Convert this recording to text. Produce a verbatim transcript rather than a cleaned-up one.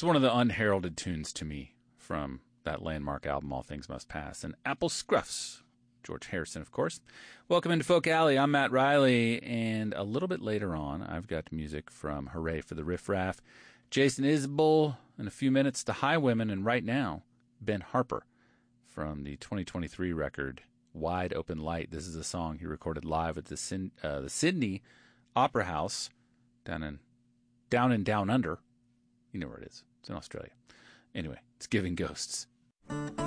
It's one of the unheralded tunes to me from that landmark album, All Things Must Pass. And Apple Scruffs, George Harrison, of course. Welcome into Folk Alley. I'm Matt Riley, and a little bit later on, I've got music from Hooray for the Riff Raff, Jason Isbell, in a few minutes, The Highwomen, and right now, Ben Harper from the twenty twenty-three record Wide Open Light. This is a song he recorded live at the, Sin- uh, the Sydney Opera House down in down in Down Under. You know where it is. It's in Australia. Anyway, it's Giving Ghosts.